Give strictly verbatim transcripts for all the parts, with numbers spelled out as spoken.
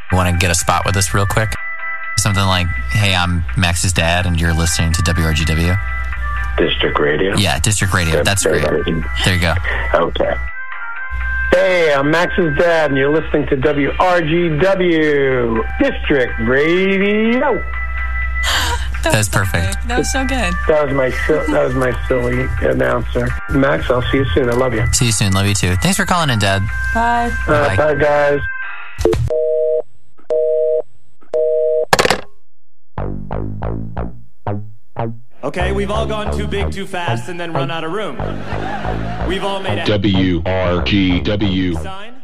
Want to get a spot with us real quick? Something like, hey, I'm Max's dad, and you're listening to W R G W. District Radio? Yeah, District Radio. That's great. There you go. Okay. Hey, I'm Max's dad, and you're listening to W R G W District Radio. That, that was perfect. Good. That was so good. That was my that was my silly announcer. Max, I'll see you soon. I love you. See you soon. Love you too. Thanks for calling in, Dad. Bye. Uh, bye. Bye, guys. Okay, we've all gone too big too fast and then run out of room. We've all made a W R G W sign.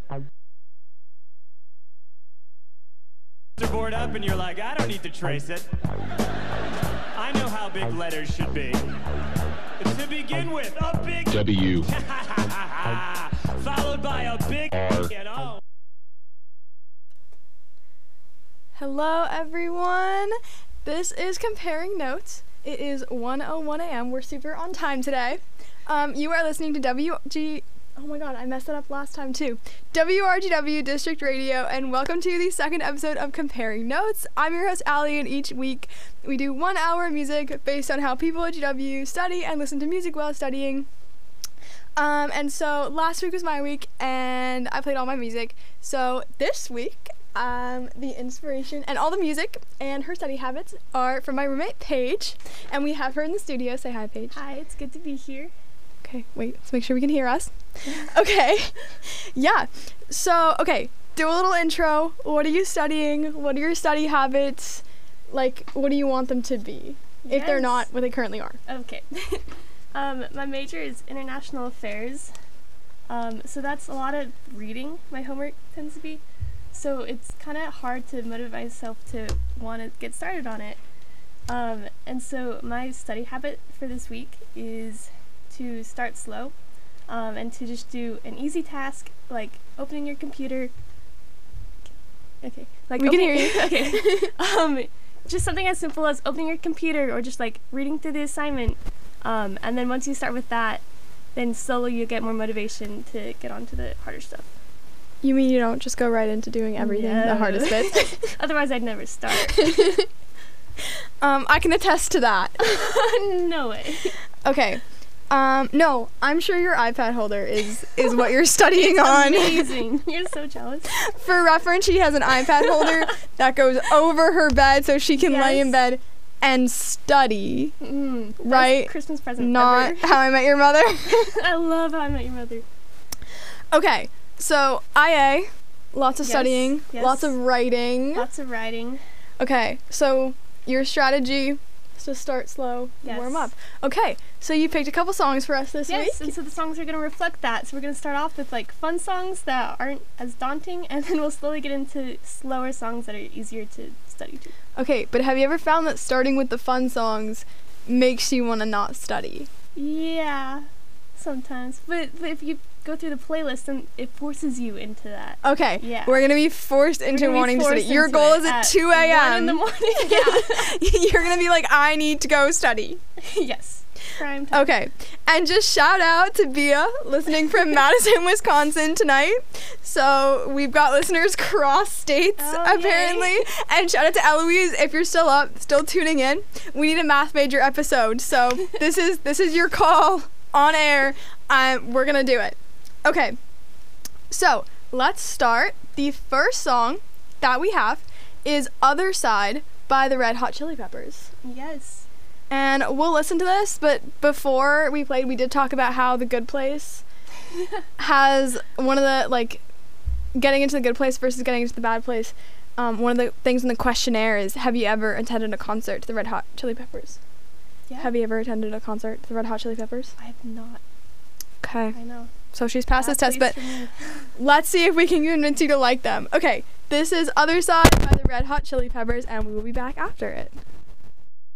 You're bored up and you're like, I don't need to trace it. I know how big letters should be. To begin with, a big W followed by a big R. you know. Hello everyone. This is Comparing Notes. It is one oh one a m We're super on time today. Um, you are listening to W G... Oh my god, I messed that up last time too. W R G W District Radio, and welcome to the second episode of Comparing Notes. I'm your host, Allie, and each week we do one hour of music based on how people at G W study and listen to music while studying. Um, and so last week was my week, and I played all my music. So this week, um, the inspiration and all the music and her study habits are from my roommate, Paige, and we have her in the studio. Say hi, Paige. Hi, it's good to be here. Okay, wait, let's make sure we can hear us. Okay, yeah, so, okay, do a little intro. What are you studying? What are your study habits? Like, what do you want them to be? Yes. If they're not what they currently are. Okay. um, my major is international affairs. Um, so that's a lot of reading, my homework tends to be. So it's kind of hard to motivate myself to want to get started on it. Um, and so my study habit for this week is to start slow, um, and to just do an easy task like opening your computer. Okay, like we open- can hear you. Okay, um, just something as simple as opening your computer or just like reading through the assignment, um, and then once you start with that, then slowly you get more motivation to get on to the harder stuff. You mean you don't just go right into doing everything, No. the hardest bits? Otherwise, I'd never start. um, I can attest to that. No way. Okay. Um, no, I'm sure your iPad holder is, is what you're studying on. Amazing. You're so jealous. For reference, she has an iPad holder that goes over her bed so she can Yes. lay in bed and study. Mm, Right? Christmas present. Not ever. How I Met Your Mother. I love How I Met Your Mother. Okay, so I A, lots of Yes, studying, yes. lots of writing. Lots of writing. Okay, so your strategy is to start slow, Yes. warm up. Okay, so you picked a couple songs for us this Yes, week. and so the songs are going to reflect that. So we're going to start off with like fun songs that aren't as daunting, and then we'll slowly get into slower songs that are easier to study to. Okay, but have you ever found that starting with the fun songs makes you want to not study? Yeah, sometimes. But, but if you go through the playlist, then it forces you into that. Okay, Yeah. we're gonna be forced We're into gonna be wanting to forced study. Your into goal it is at at two a m one in the morning. Yeah. You're gonna be like, I need to go study. Yes. Prime time. Okay, and just shout out to Bia, listening from Madison, Wisconsin tonight. So we've got listeners cross states, Oh, apparently. yay. And shout out to Eloise, if you're still up, still tuning in. We need a math major episode, so this is this is your call on air. Um, we're gonna do it. Okay, so let's start. The first song that we have is Other Side by the Red Hot Chili Peppers. Yes. And we'll listen to this, but before we played, we did talk about how The Good Place has one of the, like, getting into The Good Place versus getting into The Bad Place. Um, one of the things in the questionnaire is, have you ever attended a concert to the Red Hot Chili Peppers? Yeah. Have you ever attended a concert to the Red Hot Chili Peppers? I have not. Okay. I know. So she's passed this Bad test, but place for me. let's see if we can convince you to like them. Okay, this is Other Side by the Red Hot Chili Peppers, and we will be back after it.